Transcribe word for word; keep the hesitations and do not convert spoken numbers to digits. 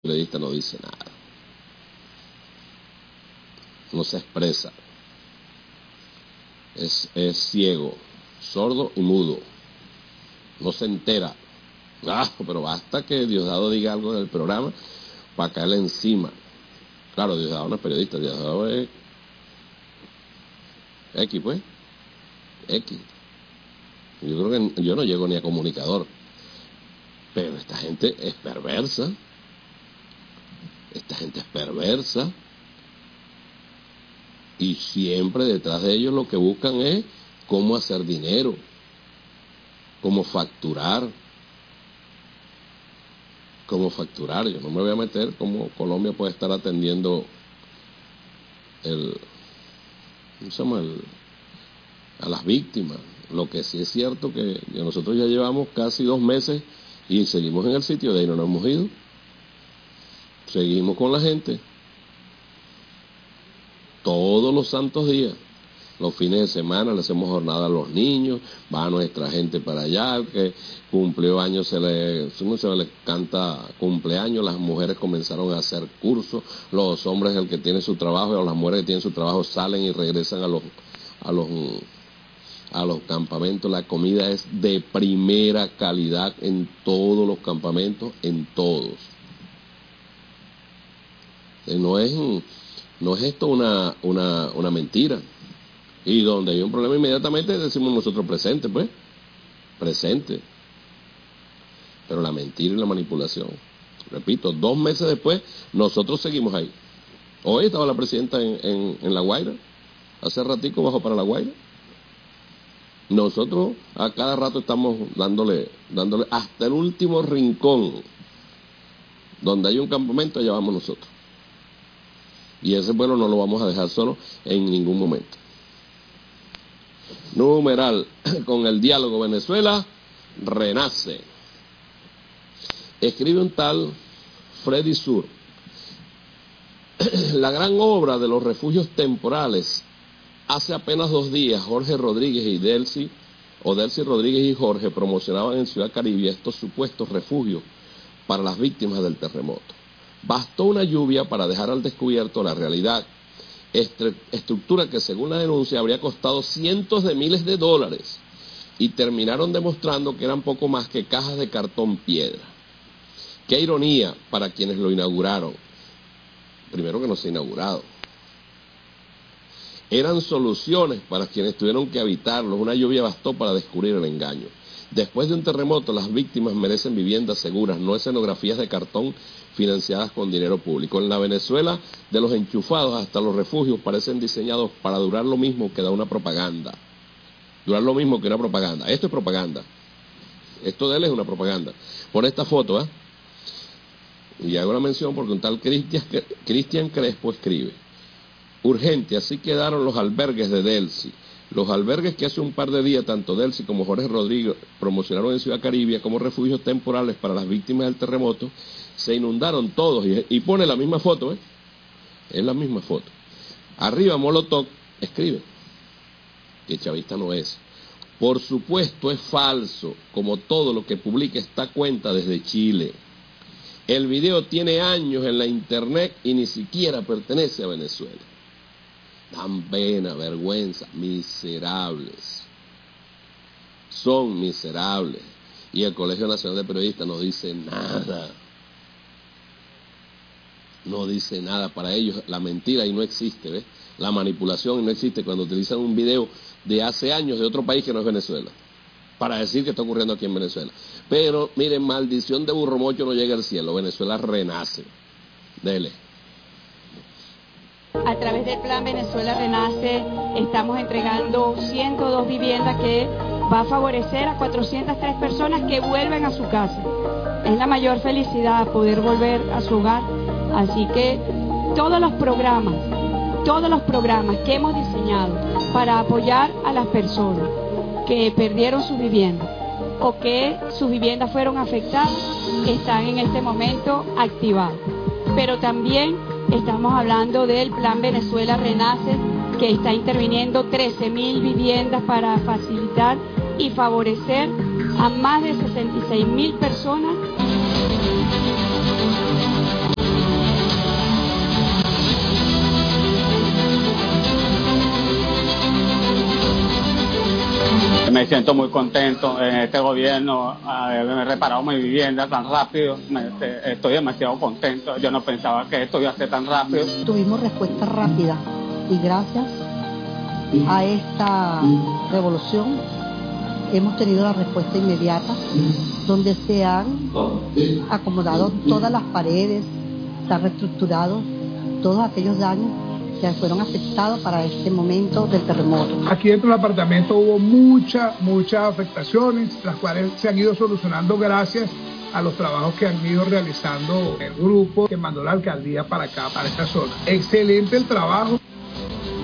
periodista no dice nada, no se expresa, es, es ciego, sordo y mudo, no se entera. Ah, pero basta que Diosdado diga algo del programa para caerle encima. Claro, Diosdado no es periodista, Diosdado es X, pues, X. Yo creo que yo no llego ni a comunicador, pero esta gente es perversa. Esta gente es perversa y siempre detrás de ellos lo que buscan es cómo hacer dinero, cómo facturar, cómo facturar. Yo no me voy a meter cómo Colombia puede estar atendiendo el, ¿cómo se llama? El, a las víctimas. Lo que sí es cierto que nosotros ya llevamos casi dos meses y seguimos en el sitio de ahí, no nos hemos ido. Seguimos con la gente todos los santos días, los fines de semana le hacemos jornada a los niños, va nuestra gente para allá, que cumplió años se le, se le canta cumpleaños, las mujeres comenzaron a hacer cursos, los hombres el que tiene su trabajo o las mujeres que tienen su trabajo salen y regresan a los a los a los campamentos. La comida es de primera calidad en todos los campamentos, en todos. No es, no es esto una, una, una mentira. Y donde hay un problema inmediatamente decimos nosotros presente, pues, presente. Pero la mentira y la manipulación, repito, dos meses después, nosotros seguimos ahí. Hoy estaba la presidenta en, en, en La Guaira, hace ratico bajó para La Guaira. Nosotros a cada rato estamos dándole, dándole hasta el último rincón donde hay un campamento, allá vamos nosotros. Y ese pueblo no lo vamos a dejar solo en ningún momento. Numeral, con el diálogo Venezuela, renace. Escribe un tal Freddy Sur. La gran obra de los refugios temporales. Hace apenas dos días, Jorge Rodríguez y Delcy, o Delcy Rodríguez y Jorge, promocionaban en Ciudad Caribe estos supuestos refugios para las víctimas del terremoto. Bastó una lluvia para dejar al descubierto la realidad, estructura que según la denuncia habría costado cientos de miles de dólares y terminaron demostrando que eran poco más que cajas de cartón piedra. Qué ironía para quienes lo inauguraron. Primero que no se ha inaugurado. Eran soluciones para quienes tuvieron que habitarlos. Una lluvia bastó para descubrir el engaño. Después de un terremoto, las víctimas merecen viviendas seguras, no escenografías de cartón financiadas con dinero público. En la Venezuela de los enchufados hasta los refugios parecen diseñados para durar lo mismo que da una propaganda. Durar lo mismo que una propaganda. Esto es propaganda. Esto de él es una propaganda. Por esta foto, ¿eh? Y hago una mención porque un tal Cristian, Cristian Crespo escribe: urgente, así quedaron los albergues de Delcy. Los albergues que hace un par de días tanto Delcy como Jorge Rodríguez promocionaron en Ciudad Caribe como refugios temporales para las víctimas del terremoto, se inundaron todos. Y, y pone la misma foto, ¿eh? Es la misma foto. Arriba Molotov escribe que chavista no es. Por supuesto es falso, como todo lo que publica esta cuenta desde Chile. El video tiene años en la internet y ni siquiera pertenece a Venezuela. Dan pena, vergüenza, miserables. Son miserables. Y el Colegio Nacional de Periodistas no dice nada. No dice nada. Para ellos la mentira ahí no existe, ¿ves? La manipulación no existe cuando utilizan un video de hace años de otro país que no es Venezuela, para decir que está ocurriendo aquí en Venezuela. Pero, miren, maldición de burro mocho no llega al cielo. Venezuela renace. Dele. A través del Plan Venezuela Renace estamos entregando ciento dos viviendas que va a favorecer a cuatrocientas tres personas que vuelven a su casa. Es la mayor felicidad poder volver a su hogar. Así que todos los programas, todos los programas que hemos diseñado para apoyar a las personas que perdieron sus viviendas o que sus viviendas fueron afectadas están en este momento activados. Pero también estamos hablando del Plan Venezuela Renace, que está interviniendo trece mil viviendas para facilitar y favorecer a más de sesenta y seis mil personas. me siento muy contento en este gobierno, haberme reparado mi vivienda tan rápido. Me, estoy demasiado contento. Yo no pensaba que esto iba a ser tan rápido. Tuvimos respuesta rápida y gracias a esta revolución hemos tenido la respuesta inmediata, donde se han acomodado todas las paredes, se han reestructurado todos aquellos daños que fueron afectados para este momento del terremoto. Aquí dentro del apartamento hubo muchas, muchas afectaciones, las cuales se han ido solucionando gracias a los trabajos que han ido realizando el grupo que mandó la alcaldía para acá, para esta zona. Excelente el trabajo.